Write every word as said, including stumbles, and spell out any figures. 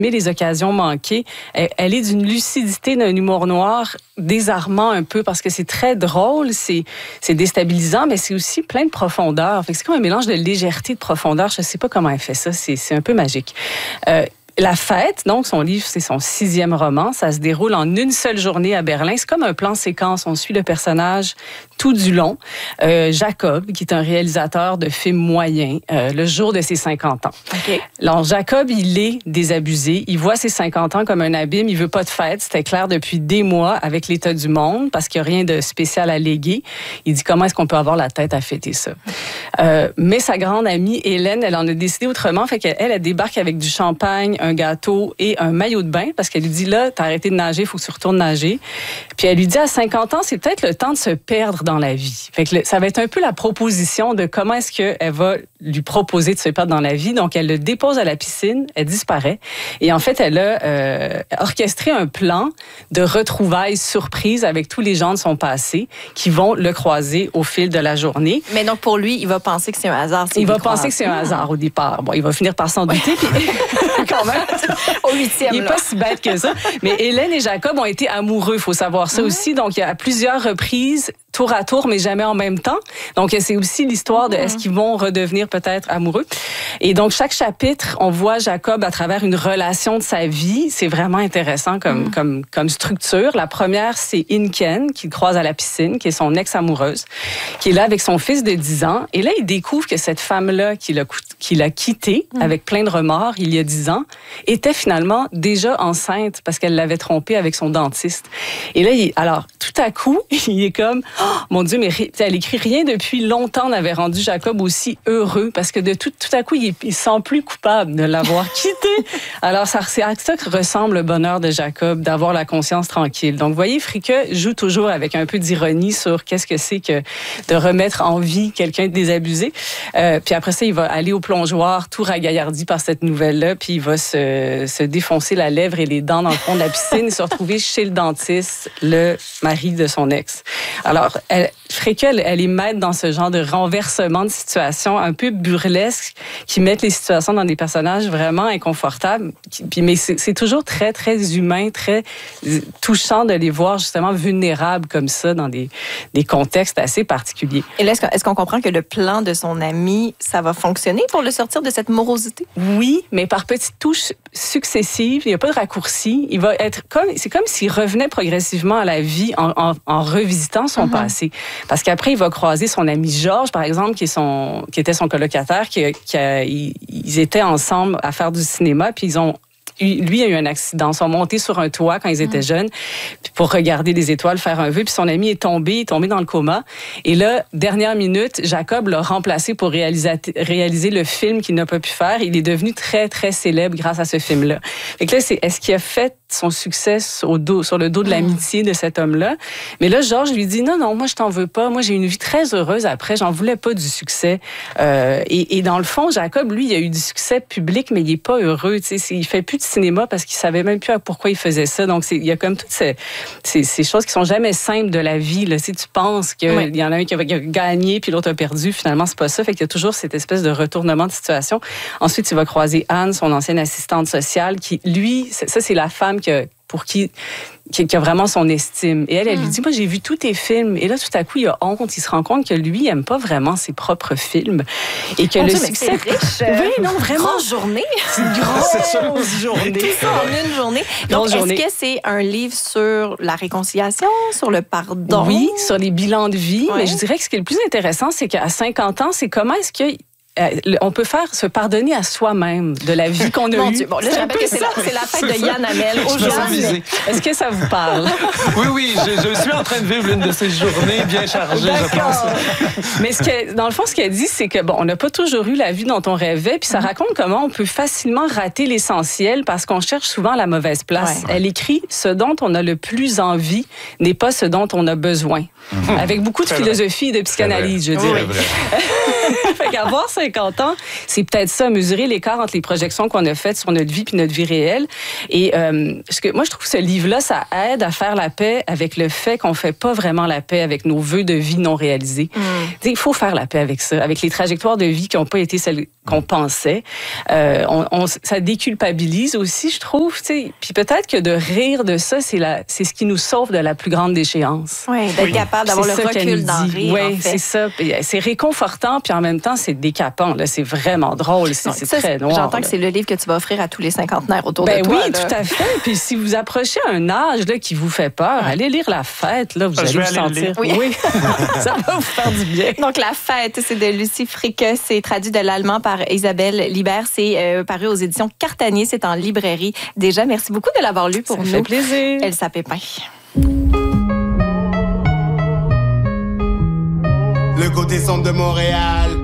les occasions manquées. Elle, elle est d'une lucidité, d'un humour noir désarmant un peu parce que c'est très drôle, c'est, c'est déstabilisant, mais c'est aussi plein de profondeur. Fait que c'est comme un mélange de légèreté et de profondeur. Je ne sais pas comment elle fait ça, c'est, c'est un peu magique. Euh, La Fête, donc son livre, c'est son sixième roman. Ça se déroule en une seule journée à Berlin. C'est comme un plan séquence. On suit le personnage tout du long. Euh, Jacob, qui est un réalisateur de films moyens, euh, le jour de ses cinquante ans. Okay. Alors, Jacob, il est désabusé. Il voit ses cinquante ans comme un abîme. Il veut pas de fête. C'était clair depuis des mois avec l'état du monde parce qu'il n'y a rien de spécial à léguer. Il dit comment est-ce qu'on peut avoir la tête à fêter ça. Euh, mais sa grande amie, Hélène, elle en a décidé autrement. Fait qu'elle, elle débarque avec du champagne, un gâteau et un maillot de bain parce qu'elle lui dit, là, t'as arrêté de nager, il faut que tu retournes nager. Puis elle lui dit, à cinquante ans, c'est peut-être le temps de se perdre dans la vie. Fait que le, ça va être un peu la proposition de comment est-ce qu'elle va lui proposer de se perdre dans la vie. Donc, elle le dépose à la piscine, elle disparaît. Et en fait, elle a euh, orchestré un plan de retrouvailles surprises avec tous les gens de son passé qui vont le croiser au fil de la journée. Mais donc, pour lui, il va penser que c'est un hasard. Il va penser que c'est un hasard au départ. Bon, il va finir par s'en douter. Puis quand même, au huitième. Il n'est pas si bête que ça. Mais Hélène et Jacob ont été amoureux, il faut savoir ça mm-hmm. aussi. Donc, il y a à plusieurs reprises, tour à tour, mais jamais en même temps. Donc, c'est aussi l'histoire de est-ce qu'ils vont redevenir peut-être amoureux. Et donc, chaque chapitre, on voit Jacob à travers une relation de sa vie. C'est vraiment intéressant comme, mm. comme, comme structure. La première, c'est Inken, qui le croise à la piscine, qui est son ex-amoureuse, qui est là avec son fils de dix ans. Et là, il découvre que cette femme-là qu'il a, qu'il a quittée mm. avec plein de remords il y a dix ans, était finalement déjà enceinte parce qu'elle l'avait trompé avec son dentiste. Et là, il, alors, tout à coup, il est comme, oh, mon Dieu, mais elle écrit rien depuis longtemps n'avait rendu Jacob aussi heureux parce que de tout, tout à coup, il, il se sent plus coupable de l'avoir quitté. Alors, ça, c'est à ça que ressemble le bonheur de Jacob, d'avoir la conscience tranquille. Donc, vous voyez, Fricke joue toujours avec un peu d'ironie sur qu'est-ce que c'est que de remettre en vie quelqu'un de désabusé. Euh, puis après ça, il va aller au plongeoir, tout ragaillardi par cette nouvelle-là, puis il va se, se défoncer la lèvre et les dents dans le fond de la piscine et se retrouver chez le dentiste, le mari de son ex. Alors, elle, Fricke, elle, elle est maître dans ce genre de renversement de situation un peu burlesque qui mettent les situations dans des personnages vraiment inconfortables. Puis, mais c'est, c'est toujours très, très humain, très touchant de les voir justement vulnérables comme ça dans des, des contextes assez particuliers. Et là, est-ce, est-ce qu'on comprend que le plan de son ami, ça va fonctionner pour le sortir de cette morosité? Oui, mais par petites touches successives, il n'y a pas de raccourci. Il va être comme, c'est comme s'il revenait progressivement à la vie en, en, en revisitant son mm-hmm. passé. Parce qu'après, il va croiser son ami Georges, par exemple, qui, est son, qui était son colocataire, qui, qui a, ils, ils étaient ensemble à faire du cinéma, puis ils ont lui a eu un accident. Ils sont montés sur un toit quand ils étaient mmh. jeunes pour regarder les étoiles, faire un vœu. Puis son ami est tombé, il est tombé dans le coma. Et là, dernière minute, Jacob l'a remplacé pour réaliser, réaliser le film qu'il n'a pas pu faire. Il est devenu très, très célèbre grâce à ce film-là. Fait que là, c'est est-ce qu'il a fait son succès au dos, sur le dos de l'amitié de cet homme-là? Mais là, Georges lui dit, non, non, moi, je t'en veux pas. Moi, j'ai une vie très heureuse après. J'en voulais pas du succès. Euh, et, et dans le fond, Jacob, lui, il a eu du succès public, mais il est pas heureux. Tu sais, il fait plus de cinéma parce qu'il savait même plus pourquoi il faisait ça. Donc, c'est, il y a comme toutes ces, ces, ces choses qui sont jamais simples de la vie. Là. Si tu penses qu'il oui. y en a un qui a gagné puis l'autre a perdu, finalement, c'est pas ça. Fait qu'il y a toujours cette espèce de retournement de situation. Ensuite, tu vas croiser Anne, son ancienne assistante sociale, qui, lui, ça, c'est la femme que, pour qui, qui, qui a vraiment son estime. Et elle, elle mm. lui dit, moi, j'ai vu tous tes films. Et là, tout à coup, il a honte. Il se rend compte que lui, il n'aime pas vraiment ses propres films. Et que oh, le Dieu, succès... C'est riche. Oui, non, vraiment. Grosse journée. C'est une grosse journée. Tout ça en une journée. Donc, est-ce journée. que c'est un livre sur la réconciliation, sur le pardon? Oui, sur les bilans de vie. Ouais. Mais je dirais que ce qui est le plus intéressant, c'est qu'à cinquante ans, c'est comment est-ce que on peut faire se pardonner à soi-même de la vie qu'on a Mon eue. Dieu. Bon, là, je rappelle que c'est la, c'est la fête de Yann Hamel aujourd'hui. Est-ce que ça vous parle? Oui, oui, je, je suis en train de vivre l'une de ces journées bien chargées, D'accord. je pense. Mais ce que, dans le fond, ce qu'elle dit, c'est que bon, on n'a pas toujours eu la vie dont on rêvait, puis ça mm-hmm. raconte comment on peut facilement rater l'essentiel parce qu'on cherche souvent la mauvaise place. Ouais. Elle écrit « Ce dont on a le plus envie n'est pas ce dont on a besoin. Mm-hmm. » Avec beaucoup de c'est philosophie vrai. et de psychanalyse, je dirais. Oui. Fait qu'avoir ce cinquante ans, c'est peut-être ça, mesurer l'écart entre les projections qu'on a faites sur notre vie puis notre vie réelle. Et euh, parce que moi, je trouve que ce livre-là, ça aide à faire la paix avec le fait qu'on fait pas vraiment la paix avec nos vœux de vie non réalisés. Mm. Il faut faire la paix avec ça, avec les trajectoires de vie qui n'ont pas été celles qu'on pensait. Euh, on, on, ça déculpabilise aussi, je trouve. T'sais. Puis peut-être que de rire de ça, c'est, la, c'est ce qui nous sauve de la plus grande déchéance. Oui, d'être oui. capable d'avoir c'est le recul d'en rire. Oui, en fait. c'est ça. C'est réconfortant, puis en même temps, c'est décapant. Là. C'est vraiment drôle. C'est, c'est ça, très noir. J'entends là. que c'est le livre que tu vas offrir à tous les cinquantenaires autour ben de toi. Oui, là. tout à fait. Puis si vous approchez un âge là, qui vous fait peur, allez lire La Fête. Là, vous Je allez vais vous aller sentir. Oui. oui. Ça va vous faire du bien. Donc, La Fête, c'est de Lucie Fricke. C'est traduit de l'allemand par Isabelle Libert. C'est euh, paru aux éditions Cartanier. C'est en librairie. Déjà, merci beaucoup de l'avoir lu pour Ça nous. Ça fait plaisir. Elsa Pépin. Le côté sombre de Montréal.